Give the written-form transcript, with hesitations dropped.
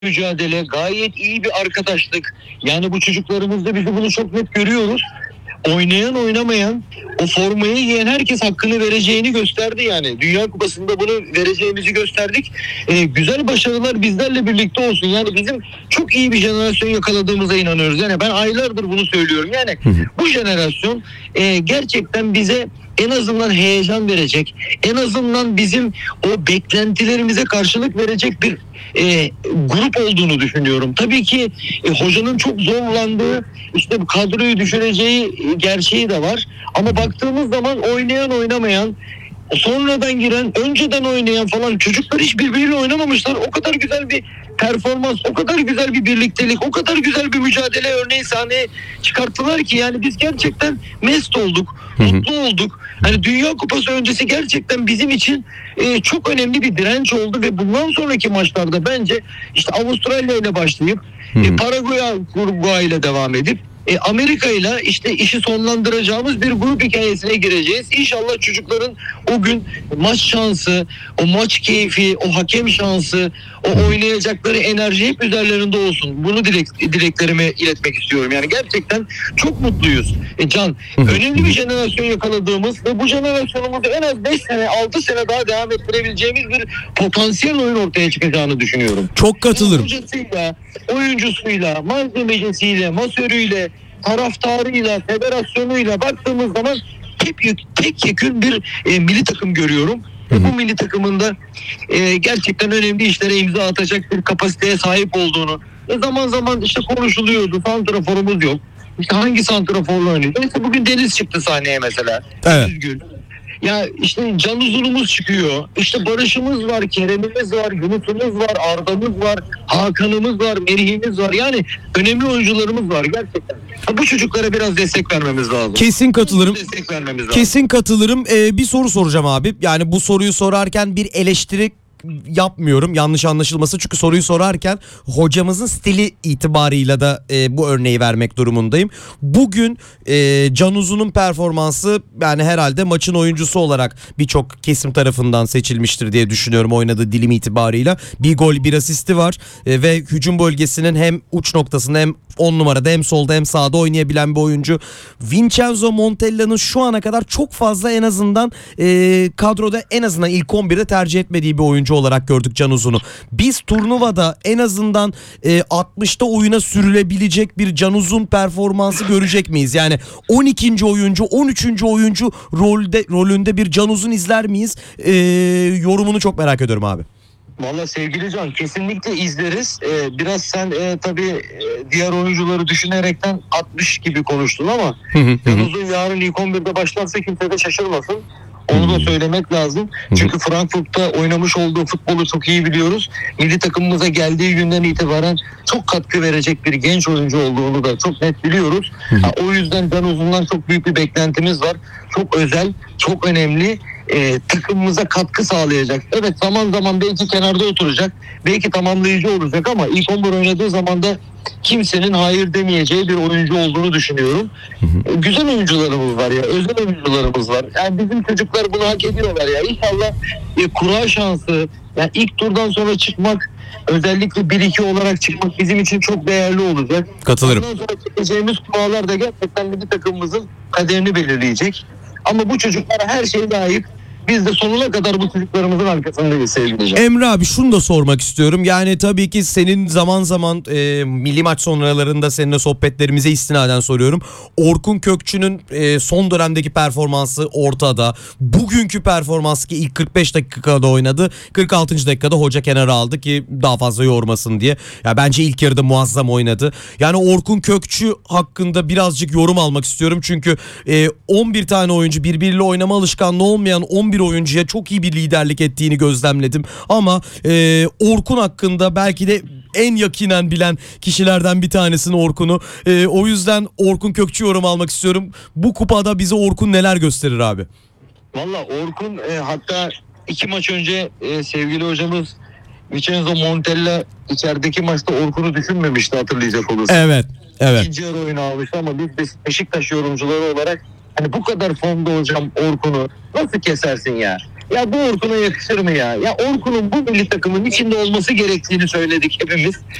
mücadele, gayet iyi bir arkadaşlık. Yani bu çocuklarımızda biz de bunu çok net görüyoruz. Oynayan oynamayan, o formayı giyen herkes hakkını vereceğini gösterdi yani. Dünya Kupası'nda bunu vereceğimizi gösterdik. Güzel başarılar bizlerle birlikte olsun. Yani bizim çok iyi bir jenerasyon yakaladığımıza inanıyoruz. Yani ben aylardır bunu söylüyorum. Yani bu jenerasyon gerçekten bize en azından heyecan verecek, en azından bizim o beklentilerimize karşılık verecek bir grup olduğunu düşünüyorum. Tabii ki hocanın çok zorlandığı, işte bu kadroyu düşüreceği gerçeği de var. Ama baktığımız zaman oynayan oynamayan, sonradan giren, önceden oynayan falan çocuklar hiç birbiriyle oynamamışlar. O kadar güzel bir performans, o kadar güzel bir birliktelik, o kadar güzel bir mücadele örneği sahneye çıkarttılar ki yani biz gerçekten mest olduk, mutlu olduk. Hani Dünya Kupası öncesi gerçekten bizim için çok önemli bir direnç oldu ve bundan sonraki maçlarda bence işte Avustralya ile başlayıp Paraguay ile devam edip Amerika ile işte işi sonlandıracağımız bir grup hikayesine gireceğiz. İnşallah çocukların o gün maç şansı, o maç keyfi, o hakem şansı, o oynayacakları enerji hep üzerlerinde olsun. Bunu dileklerimi iletmek istiyorum. Yani gerçekten çok mutluyuz. Can, önemli bir jenerasyon yakaladığımız ve bu jenerasyonumuzu en az 5 sene, 6 sene daha devam ettirebileceğimiz bir potansiyel oyun ortaya çıkacağını düşünüyorum. Çok katılırım. Hocasıyla, oyuncusuyla, malzemecisiyle, masörüyle, taraftarıyla, federasyonuyla baktığımız zaman tek yekün bir milli takım görüyorum. Bu milli takımında gerçekten önemli işlere imza atacak bir kapasiteye sahip olduğunu zaman zaman işte konuşuluyordu. Santraforumuz yok. İşte hangi santraforla oynuyor? Mesela bugün Deniz çıktı sahneye mesela. Evet. Üzgün. Ya işte Can Uzun'umuz çıkıyor. İşte Barış'ımız var, Kerem'imiz var, Yunus'umuz var, Arda'mız var, Hakan'ımız var, Merih'imiz var. Yani önemli oyuncularımız var gerçekten. Bu çocuklara biraz destek vermemiz lazım. Kesin katılırım. Destek vermemiz lazım. Kesin katılırım. Bir soru soracağım abi. Yani bu soruyu sorarken bir eleştiri yapmıyorum, yanlış anlaşılması, çünkü soruyu sorarken hocamızın stili itibarıyla da bu örneği vermek durumundayım. Bugün Can Uzun'un performansı yani herhalde maçın oyuncusu olarak birçok kesim tarafından seçilmiştir diye düşünüyorum oynadığı dilim itibarıyla. Bir gol, bir asisti var ve hücum bölgesinin hem uç noktasında hem 10 numarada hem solda hem sağda oynayabilen bir oyuncu. Vincenzo Montella'nın şu ana kadar çok fazla en azından kadroda en azından ilk 11'de tercih etmediği bir oyuncu olarak gördük Can Uzun'u. Biz turnuvada en azından 60'ta oyuna sürülebilecek bir Can Uzun performansı görecek miyiz? Yani 12. oyuncu, 13. oyuncu rolünde bir Can Uzun izler miyiz? Yorumunu çok merak ediyorum abi. Valla sevgili Can, kesinlikle izleriz. Biraz sen tabii diğer oyuncuları düşünerekten 60 gibi konuştun ama Can Uzun yarın ilk 11'de başlarsa kimse de şaşırmasın. Onu da söylemek lazım. Çünkü Frankfurt'ta oynamış olduğu futbolu çok iyi biliyoruz. Milli takımımıza geldiği günden itibaren çok katkı verecek bir genç oyuncu olduğunu da çok net biliyoruz. O yüzden Can Uzun'dan çok büyük bir beklentimiz var. Çok özel, çok önemli. Takımımıza katkı sağlayacak. Evet, zaman zaman belki kenarda oturacak. Belki tamamlayıcı olacak ama ilk 11 oynadığı zaman da kimsenin hayır demeyeceği bir oyuncu olduğunu düşünüyorum. Güzel oyuncularımız var ya. Özel oyuncularımız var. Yani bizim çocuklar bunu hak ediyorlar ya. İnşallah kura şansı, yani ilk turdan sonra çıkmak, özellikle 1-2 olarak çıkmak bizim için çok değerli olacak. Katılırım. Ondan sonra çekeceğimiz kuralar da gerçekten milli takımımızın kaderini belirleyecek. Ama bu çocuklara her şey layık. Biz de sonuna kadar bu çocuklarımızın arkasındayız sevgili Can. Emre abi, şunu da sormak istiyorum. Yani tabii ki senin zaman zaman milli maç sonralarında seninle sohbetlerimize istinaden soruyorum. Orkun Kökçü'nün son dönemdeki performansı ortada. Bugünkü performansı ki ilk 45 dakikada oynadı. 46. dakikada hoca kenara aldı ki daha fazla yormasın diye. Ya bence ilk yarıda muazzam oynadı. Yani Orkun Kökçü hakkında birazcık yorum almak istiyorum. Çünkü 11 tane oyuncu, birbiriyle oynama alışkanlığı olmayan 11 oyuncuya çok iyi bir liderlik ettiğini gözlemledim. Ama Orkun hakkında belki de en yakinen bilen kişilerden bir tanesini Orkun'u. O yüzden Orkun Kökçü yorum almak istiyorum. Bu kupada bize Orkun neler gösterir abi? Valla Orkun hatta 2 maç önce sevgili hocamız Vincenzo Montella içerideki maçta Orkun'u düşünmemişti, hatırlayacak olursun. Evet. İkinci yarı oyunu almıştı ama biz de Beşiktaş yorumcuları olarak hani bu kadar formda hocam Orkun'u nasıl kesersin ya? Ya bu Orkun'a yakışır mı ya? Ya Orkun'un bu milli takımın içinde olması gerektiğini söyledik hepimiz.